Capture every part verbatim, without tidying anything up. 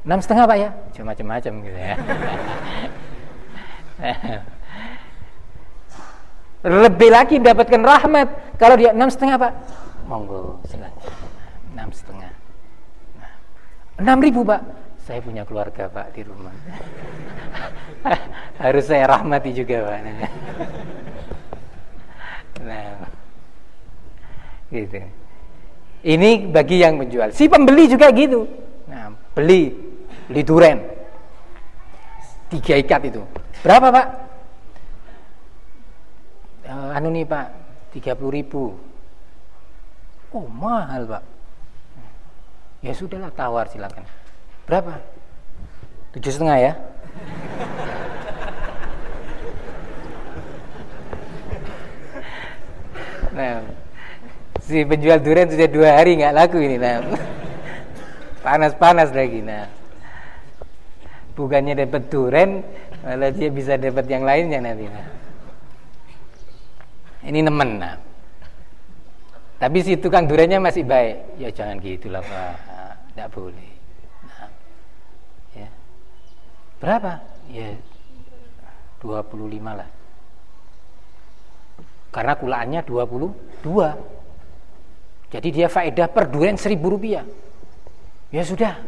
enam setengah Pak ya, cuma macam-macam gitu ya. Lebih lagi mendapatkan rahmat kalau dia enam setengah Pak, monggo silakan enam setengah. Nah, enam ribu Pak, saya punya keluarga Pak di rumah. Harus saya rahmati juga Pak. Nah, gitu. Ini bagi yang menjual. Si pembeli juga gitu. Nah, beli, beli duren, tiga ikat itu. Berapa Pak? Uh, anu nih Pak, tiga puluh ribu. Oh mahal Pak. Ya sudahlah, tawar silakan. Berapa? Tujuh setengah ya. Nah, si penjual durian sudah dua hari nggak laku ini. Nah, panas-panas lagi. Nah, bukannya dapat durian, malah dia bisa dapat yang lainnya nanti. Nah, ini nemen. Nah, tapi si tukang duriannya masih baik. Ya jangan gitulah Pak, nggak boleh. Nah, ya. Berapa? Ya dua puluh lima lah. Karena kulaannya dua puluh dua. Jadi dia faedah per durian seribu rupiah. Ya sudah,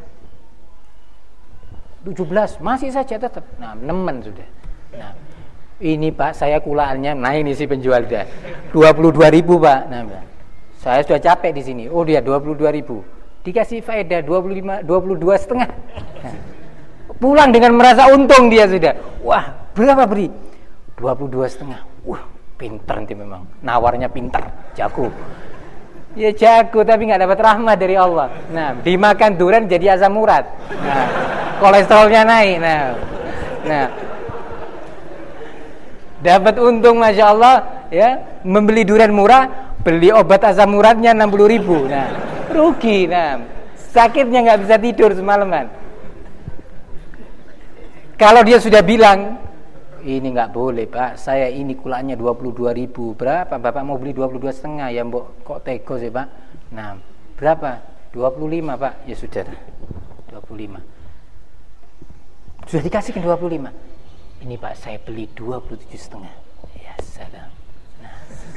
tujuh belas masih saja tetap. Nah, nemen sudah. Nah, ini Pak, saya kulaannya, nah ini si penjual dah dua puluh dua ribu Pak. Nah, saya sudah capek di sini. Oh dia dua puluh dua ribu. Dikasih faedah dua puluh lima, dua puluh dua setengah. Nah, pulang dengan merasa untung dia sudah. Wah, berapa beri? dua puluh dua setengah. Wah, pinter nanti memang. Nawarnya pinter, jago. Ya jago tapi nggak dapat rahmat dari Allah. Nah, dimakan durian jadi asam urat. Nah, kolesterolnya naik. Nah, nah, dapat untung masya Allah ya. Membeli durian murah, beli obat asam uratnya enam puluh ribu. Nah, rugi. Nah, sakitnya nggak bisa tidur semalaman. Kalau dia sudah bilang, ini nggak boleh Pak, saya ini kulaannya dua puluh dua ribu. Berapa Bapak mau beli? Dua puluh dua setengah ya mbok, kok tego sih Pak. Nah, berapa? Dua puluh lima Pak. Ya sudah, dua puluh lima. Sudah dikasihkan dua puluh lima. Ini Pak, saya beli dua puluh tujuh setengah. Ya salam. Nah,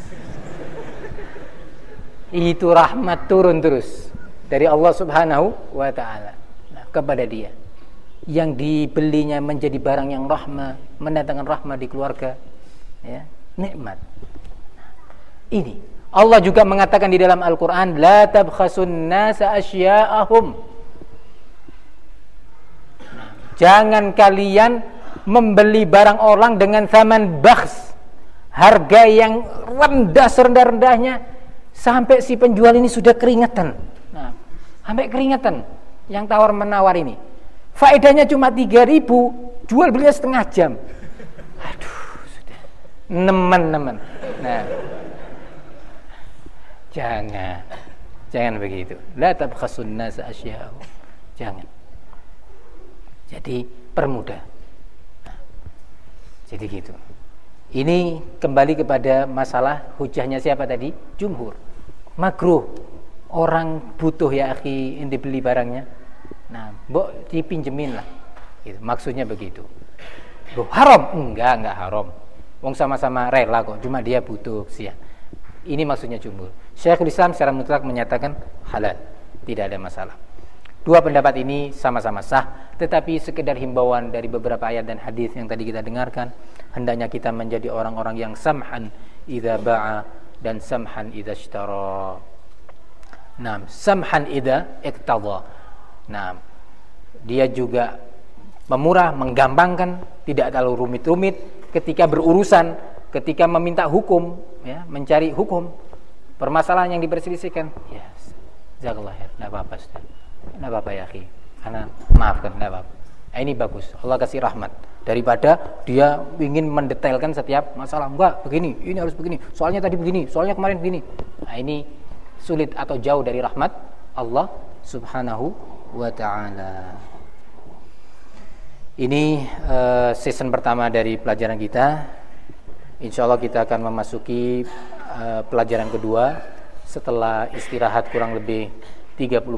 itu rahmat turun terus dari Allah Subhanahu wa Ta'ala, nah, kepada dia. Yang dibelinya menjadi barang yang rahmah, mendatangkan rahmah di keluarga, ya, nikmat. Ini Allah juga mengatakan di dalam Al-Quran, la tabkhasun nasa asya'ahum. Nah, jangan kalian membeli barang orang dengan thaman bakhs, harga yang rendah serendah-rendahnya, sampai si penjual ini sudah keringetan. Nah, sampai keringetan yang tawar menawar ini. Faedahnya cuma tiga ribu, jual belinya setengah jam. Aduh, sudah nemen-nemen. Nah, jangan, jangan begitu. La tabkhasun nas asya'ahum. Jangan. Jadi permudah. Nah, jadi gitu. Ini kembali kepada masalah hujahnya siapa tadi? Jumhur. Makruh. Orang butuh ya akhi, ini beli barangnya. Nah, mbok dipinjemin lah. Gitu. Maksudnya begitu. Loh, haram? Enggak, enggak haram. Wong sama-sama rela kok, cuma dia butuh siang. Ini maksudnya jumhur. Syekhul Islam secara mutlak menyatakan halal, tidak ada masalah. Dua pendapat ini sama-sama sah, tetapi sekedar himbauan dari beberapa ayat dan hadis yang tadi kita dengarkan, hendaknya kita menjadi orang-orang yang samhan idza ba'a dan samhan idza ishtara. Nah, samhan idza iqtadha. Nah, dia juga memurah, menggampangkan, tidak terlalu rumit-rumit ketika berurusan, ketika meminta hukum, ya, mencari hukum permasalahan yang diperselisihkan. Ya, jazakallah khair, enggak apa-apa Ustaz. Enggak apa-apa ya, akhi. Ana maafkan, enggak apa-apa. Nah, ini bagus. Allah kasih rahmat daripada dia ingin mendetailkan setiap masalah. Enggak, begini, ini harus begini. Soalnya tadi begini, soalnya kemarin begini. Nah, ini sulit atau jauh dari rahmat Allah Subhanahu wa ta'ala. Ini uh, season pertama dari pelajaran kita. Insyaallah kita akan memasuki uh, pelajaran kedua setelah istirahat kurang lebih tiga puluh